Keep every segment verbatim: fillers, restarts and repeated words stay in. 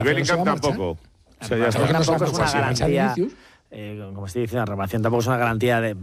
Bellingham tampoco. O sea, ya está. Tampoco es una garantía. Eh, como estoy diciendo, la renovación tampoco es una garantía de,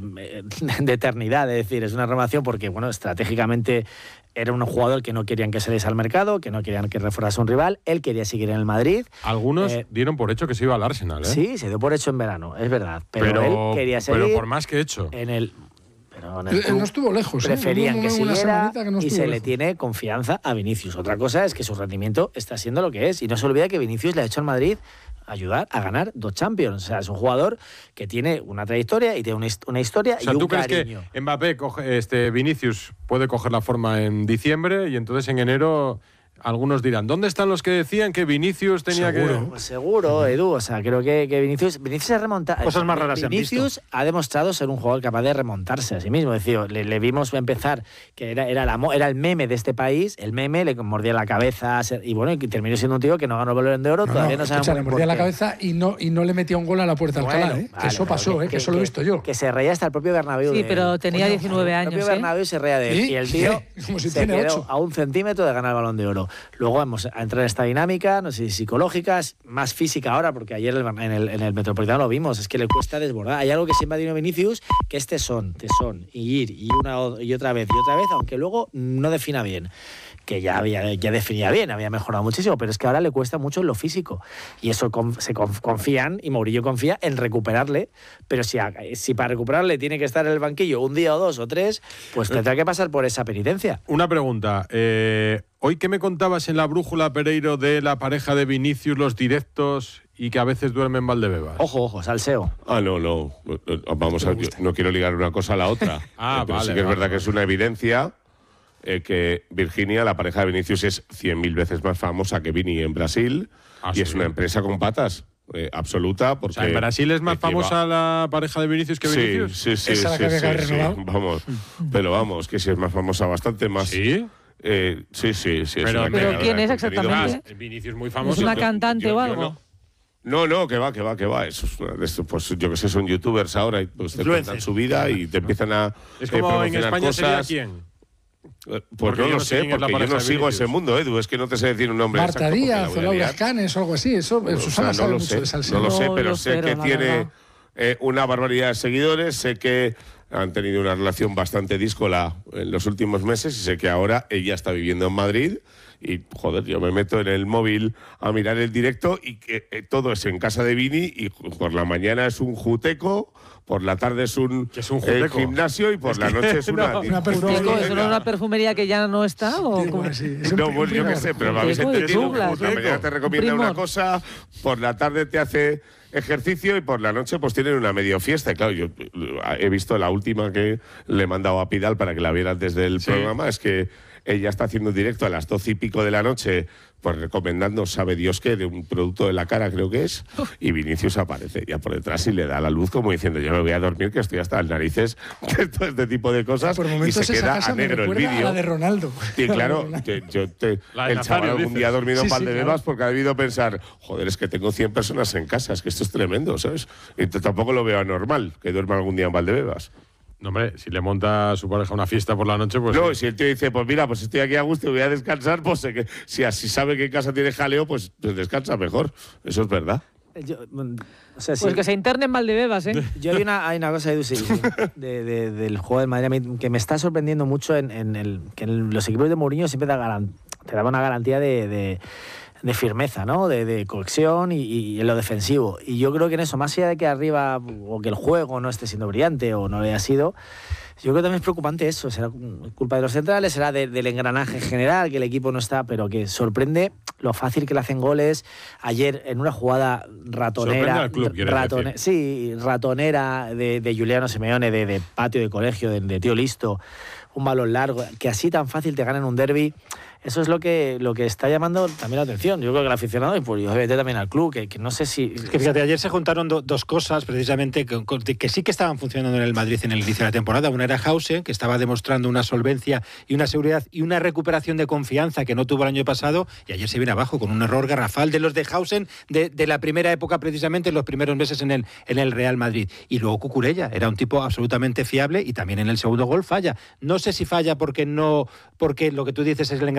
de eternidad, es decir, es una renovación porque, bueno, estratégicamente era un jugador que no querían que saliese al mercado, que no querían que reforzase un rival, él quería seguir en el Madrid. Algunos eh, dieron por hecho que se iba al Arsenal, ¿eh? Sí, se dio por hecho en verano, es verdad, pero, pero él quería seguir. Pero por más que hecho. En el, pero en el club no estuvo lejos. Preferían ¿eh? que siguiera que no y se lejos. le tiene confianza a Vinicius. Otra cosa es que su rendimiento está siendo lo que es y no se olvida que Vinicius le ha hecho al Madrid ayudar a ganar dos Champions. O sea, es un jugador que tiene una trayectoria y tiene una, una historia o sea, y un ¿tú crees cariño. que Mbappé, coge, este, Vinicius, puede coger la forma en diciembre y entonces en enero algunos dirán, ¿dónde están los que decían que Vinicius tenía seguro, que...? Pues seguro, Edu. O sea, creo que, que Vinicius... Vinicius se remonta... Cosas más raras Vinicius se han visto. ha demostrado ser un jugador capaz de remontarse a sí mismo. Es decir, le, le vimos empezar, que era, era, la, era el meme de este país, el meme le mordía la cabeza y bueno, y terminó siendo un tío que no ganó el Balón de Oro, no, todavía no, no sabemos escucha, le mordía la cabeza y no, y no le metía un gol a la puerta bueno, Alcalá, ¿eh? vale, que eso pasó, que, ¿eh? que, que eso lo he visto yo. Que se reía hasta el propio Bernabéu. Sí, de pero él. tenía Coño, diecinueve años. El propio ¿eh? Bernabéu se reía de él. ¿Sí? Y el tío Como si se tiene quedó ocho. a un centímetro de ganar el Balón de Oro. Luego vamos a entrar en esta dinámica, no sé si psicológica, más física ahora, porque ayer en el, en el Metropolitano lo vimos, es que le cuesta desbordar. Hay algo que siempre ha tenido Vinicius, que es tesón, tesón, y ir, y una y otra vez, y otra vez, aunque luego no defina bien. Que ya, había, ya definía bien, había mejorado muchísimo, pero es que ahora le cuesta mucho en lo físico. Y eso con, se conf, confían, y Mourinho confía en recuperarle, pero si, si para recuperarle tiene que estar en el banquillo un día o dos o tres, pues tendrá que pasar por esa penitencia. Una pregunta. Eh, Hoy, ¿qué me contabas en la brújula, Pereiro, de la pareja de Vinicius, los directos y que a veces duermen en Valdebebas? Ojo, ojo, salseo. Ah, no, no. Vamos a ver, no quiero ligar una cosa a la otra. ah, pero vale, sí que vale, es verdad vale. que es una evidencia eh, que Virginia, la pareja de Vinicius, es cien mil veces más famosa que Vini en Brasil ah, y sí. es una empresa con patas. Eh, absoluta, porque... O sea, ¿en Brasil es más eh, famosa va... la pareja de Vinicius que Vinicius? Sí, sí, sí. Esa sí, la que sí, había sí, renovado. sí, vamos, pero vamos, que sí es más famosa, bastante más... ¿Sí? Eh, sí, sí, sí. Pero, es una pero creadora ¿quién de es contenido. exactamente? Ah, Vinicius muy famoso. ¿Es una Yo- cantante yo- o yo algo? no. No, no, que va, que va, que va. Eso es una de estos, pues yo que sé, son youtubers ahora y pues te Influencers. cuentan su vida y te empiezan a Es eh, como en promocionar España sería cosas. quién. Eh, Pues Porque no yo lo no sé sé, quién es la porque yo pareja no de sigo Vinicius. ese mundo, Edu. Es que no te sé decir un nombre Marta exacto porque la Díaz voy o a Laura liar. Escanes o algo así. Eso, O Susana sea, sabe no lo mucho sé, de salseo. no lo sé, No pero lo sé sé, que la tiene verdad. eh, una barbaridad de seguidores, sé que han tenido una relación bastante díscola en los últimos meses y sé que ahora ella está viviendo en Madrid y, joder, yo me meto en el móvil a mirar el directo y que eh, todo es en casa de Vini y por la mañana es un juteco, por la tarde es un, ¿Qué es un eh, juteco? gimnasio y por la noche es una... No. Una ¿Tico, perfumería. ¿Eso no es una perfumería que ya no está? ¿O Sí, cómo? bueno, sí, es un No, pri- pues yo un qué primor. sé, pero me habéis Juteco de entendido. Douglas, Por la ¿eh? mañana te recomienda Un una primor. cosa, por la tarde te hace ejercicio y por la noche pues tienen una medio fiesta. Y claro, yo he visto la última que le he mandado a Pidal para que la viera desde el Sí. programa, es que ella está haciendo un directo a las doce y pico de la noche, pues recomendando sabe Dios qué, de un producto de la cara creo que es, y Vinicius aparece ya por detrás y le da la luz como diciendo yo me voy a dormir que estoy hasta las narices de todo este tipo de cosas Por y momentos se esa queda casa a me negro el recuerda a vídeo. la de Ronaldo. Sí, La de claro, Ronaldo. que yo te, La de el Nazario, chaval algún dices. día ha dormido Sí, en sí, Valdebebas claro. porque ha debido pensar, joder, es que tengo cien personas en casa, es que esto es tremendo, ¿sabes? Y t- tampoco lo veo anormal que duerma algún día en Valdebebas. No, hombre, si le monta a su pareja una fiesta por la noche, pues... No, sí. y si el tío dice, pues mira, pues estoy aquí a gusto y voy a descansar, pues sé que si así sabe que en casa tiene jaleo, pues, pues descansa mejor. Eso es verdad. Yo, mm, o sea, Pues sí. que se interne en Valdebebas, ¿eh? Yo hay una, hay una cosa, Edu, sí, de, de, del juego del Madrid a mí que me está sorprendiendo mucho en, en el que en los equipos de Mourinho siempre da garan, te daba una garantía de, de, de firmeza, ¿no? De, de cohesión y, y en lo defensivo. Y yo creo que en eso, más allá de que arriba o que el juego no esté siendo brillante o no lo haya sido, yo creo que también es preocupante eso. Será culpa de los centrales, será de, del engranaje general, que el equipo no está, pero que sorprende lo fácil que le hacen goles. Ayer, en una jugada ratonera. Sorprende al club, quieres ratone- decir. Sí, ratonera de, de Giuliano Simeone, de, de patio de colegio, de, de tío listo, un balón largo, que así tan fácil te ganan un derbi. Eso es lo que, lo que está llamando también la atención. Yo creo que el aficionado y pues, obviamente también al club, que, que no sé si... Es que fíjate, ayer se juntaron do, dos cosas precisamente que, que sí que estaban funcionando en el Madrid en el inicio de la temporada. Una era Hausen, que estaba demostrando una solvencia y una seguridad y una recuperación de confianza que no tuvo el año pasado, y ayer se viene abajo con un error garrafal de los de Hausen de, de la primera época, precisamente en los primeros meses en el, en el Real Madrid. Y luego Cucurella, era un tipo absolutamente fiable y también en el segundo gol falla. No sé si falla porque no porque lo que tú dices es el engranaje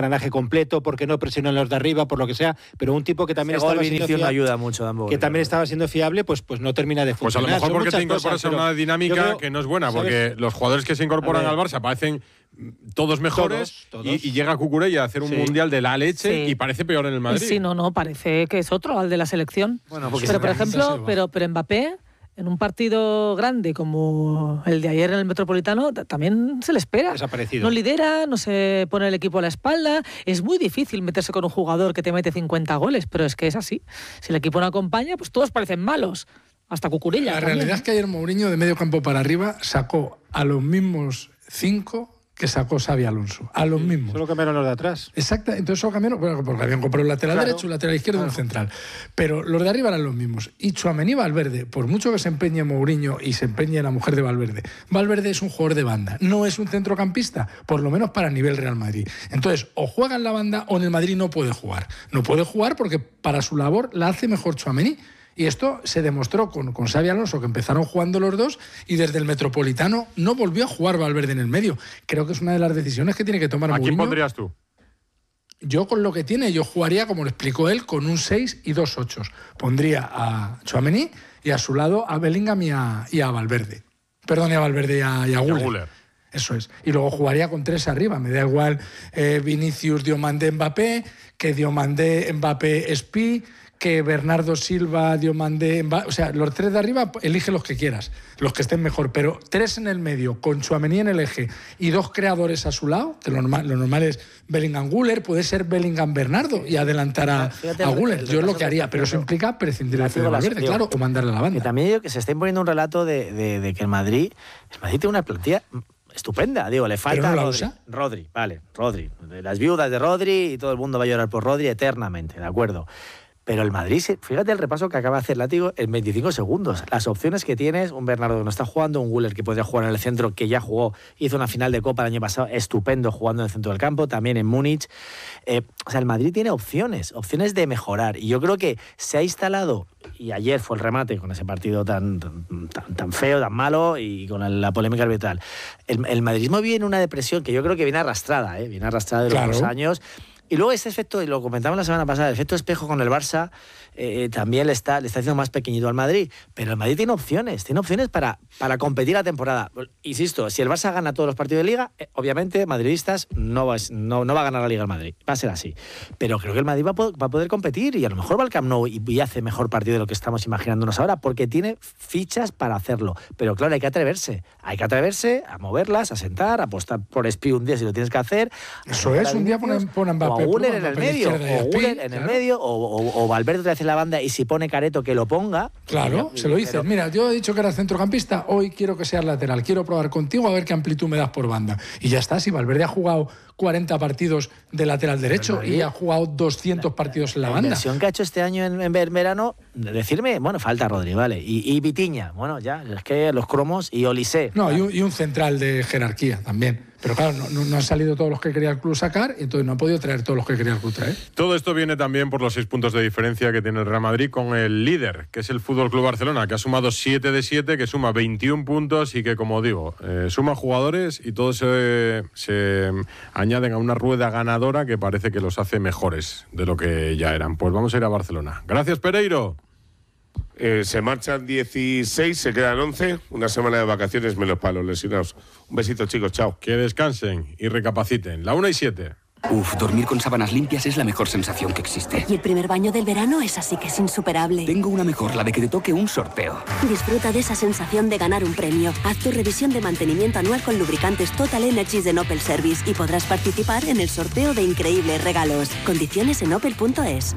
engranaje completo, porque no presionó en los de arriba, por lo que sea, pero un tipo que también Ese gol estaba siendo Vinicius no fiable, ayuda mucho tampoco. que también estaba siendo fiable, pues, pues no termina de Pues a funcionar. lo mejor Son porque muchas te incorporas cosas, a una pero dinámica yo creo- que no es buena, ¿sabes? porque los jugadores que se incorporan A ver. al Barça parecen todos mejores Todos, todos. Y, y llega Cucurella a hacer un Sí. mundial de la leche Sí. y parece peor en el Madrid. Sí, no, no, parece que es otro, al de la selección. Bueno, porque pero, se por cansa, ejemplo, se va. pero, pero Mbappé, en un partido grande como el de ayer en el Metropolitano, t- también se le espera. Desaparecido. No lidera, no se pone el equipo a la espalda. Es muy difícil meterse con un jugador que te mete cincuenta goles, pero es que es así. Si el equipo no acompaña, pues todos parecen malos. Hasta Cucurella. La también, realidad es ¿eh? que ayer Mourinho de medio campo para arriba sacó a los mismos cinco que sacó Xabi Alonso. A los mismos. Solo cambiaron los de atrás. Exacto, entonces solo cambiaron, bueno, porque habían comprado un lateral Claro. derecho, un lateral izquierdo y un central. Pero los de arriba eran los mismos. Y Tchouaméni y Valverde, por mucho que se empeñe Mourinho y se empeñe la mujer de Valverde, Valverde es un jugador de banda, no es un centrocampista, por lo menos para nivel Real Madrid. Entonces, o juega en la banda o en el Madrid no puede jugar. No puede jugar porque para su labor la hace mejor Tchouaméni. Y esto se demostró con, con Xabi Alonso, que empezaron jugando los dos, y desde el Metropolitano no volvió a jugar Valverde en el medio. Creo que es una de las decisiones que tiene que tomar ¿A quién Mourinho. pondrías tú? Yo con lo que tiene, yo jugaría, como lo explicó él, con un seis y dos ochos. Pondría a Tchouaméni y a su lado a Bellingham y a, y a Valverde. Perdón, y a Valverde y a, y a Güler. Güler. Eso es. Y luego jugaría con tres arriba. Me da igual eh, Vinicius, Diomandé, Mbappé, que Diomandé, Mbappé, Espi, que Bernardo Silva, Diomandé, Mbappé. O sea, los tres de arriba, elige los que quieras, los que estén mejor. Pero tres en el medio, con Tchouaméni en el eje y dos creadores a su lado, que lo normal, lo normal es Bellingham Güler, puede ser Bellingham Bernardo y adelantar a, Fíjate a el- Güler. el Yo es lo repaso que haría, está pero eso haciendo. implica prescindir de Haciendo las- Valverde, digo, claro, o mandarle a la Que banda. también digo que se está imponiendo un relato de, de- de que el Madrid, el Madrid tiene una plantilla estupenda. Digo, le falta no la Rodri. usa. Rodri, vale, Rodri. Las viudas de Rodri y todo el mundo va a llorar por Rodri eternamente, ¿de acuerdo? Pero el Madrid, se- fíjate el repaso que acaba de hacer Látigo en veinticinco segundos. Las opciones que tienes, un Bernardo que no está jugando, un Güler que podría jugar en el centro, que ya jugó, hizo una final de Copa el año pasado, estupendo jugando en el centro del campo, también en Múnich. Eh, o sea, el Madrid tiene opciones, opciones de mejorar. Y yo creo que se ha instalado, y ayer fue el remate con ese partido tan, tan, tan feo, tan malo, y con la polémica arbitral. El, el madridismo viene en una depresión que yo creo que viene arrastrada, ¿eh? viene arrastrada de los Claro. dos años. Y luego ese efecto, y lo comentamos la semana pasada, el efecto espejo con el Barça eh, también le está, le está haciendo más pequeñito al Madrid. Pero el Madrid tiene opciones, tiene opciones para, para competir la temporada. Insisto, si el Barça gana todos los partidos de Liga, eh, obviamente, madridistas, no va, no, no va a ganar la Liga el Madrid. Va a ser así. Pero creo que el Madrid va a, po- va a poder competir y a lo mejor va al Camp Nou y, y hace mejor partido de lo que estamos imaginándonos ahora, porque tiene fichas para hacerlo. Pero claro, hay que atreverse. Hay que atreverse a moverlas, a sentar, a apostar por Espi un día si lo tienes que hacer. a Eso sacar es, a un día Vinicius, pon- pon a Mbappé, o a Güler pon a en el Mbappé a la medio, izquierda y a o Espi, Güler en el claro. medio, o, o, o Valverde otra vez en la banda, y si pone Careto que lo ponga. Claro, Ya, se lo dices. pero- Mira, yo he dicho que eras centrocampista, hoy quiero que seas lateral, quiero probar contigo a ver qué amplitud me das por banda. Y ya está, si Valverde ha jugado cuarenta partidos de lateral derecho y ha jugado doscientos partidos en la La banda. inversión que ha hecho este año en, en ver- verano, decirme, bueno, falta Rodri, vale. Y, y Vitiña, bueno, ya, es que los cromos y Olise. No, y un, y un central de jerarquía también. Pero claro, no, no- no han salido todos los que quería el club sacar y entonces no ha podido traer todos los que quería el club traer. Todo esto viene también por los seis puntos de diferencia que tiene el Real Madrid con el líder, que es el Fútbol Club Barcelona, que ha sumado siete de siete, que suma veintiún puntos y que, como digo, eh, suma jugadores y todos se, se añaden a una rueda ganadora que parece que los hace mejores de lo que ya eran. Pues vamos a ir a Barcelona. Gracias, Pereiro. Eh, se marchan dieciséis, se quedan once. Una semana de vacaciones menos para los lesionados. Un besito, chicos. Chao. Que descansen y recapaciten. La una y siete. Uf, dormir con sábanas limpias es la mejor sensación que existe. Y el primer baño del verano es así que es insuperable. Tengo una mejor, la de que te toque un sorteo. Disfruta de esa sensación de ganar un premio. Haz tu revisión de mantenimiento anual con lubricantes Total Energies de Opel Service y podrás participar en el sorteo de increíbles regalos. Condiciones en opel punto es.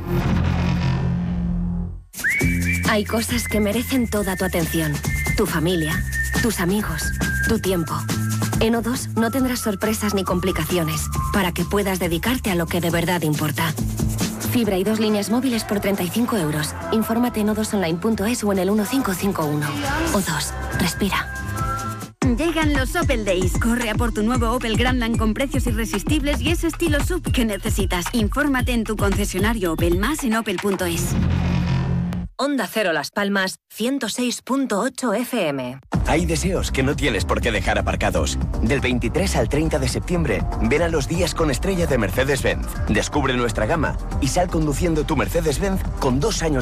Hay cosas que merecen toda tu atención. Tu familia, tus amigos, tu tiempo. En O dos no tendrás sorpresas ni complicaciones para que puedas dedicarte a lo que de verdad importa. Fibra y dos líneas móviles por treinta y cinco euros. Infórmate en o dos online punto es o en el uno cinco cinco uno. O dos, respira. Llegan los Opel Days. Corre a por tu nuevo Opel Grandland con precios irresistibles y ese estilo S U V que necesitas. Infórmate en tu concesionario Opel, más en opel punto es. Onda Cero Las Palmas, ciento seis punto ocho F M. Hay deseos que no tienes por qué dejar aparcados. Del veintitrés al treinta de septiembre, ven a los días con estrella de Mercedes-Benz. Descubre nuestra gama y sal conduciendo tu Mercedes-Benz con dos años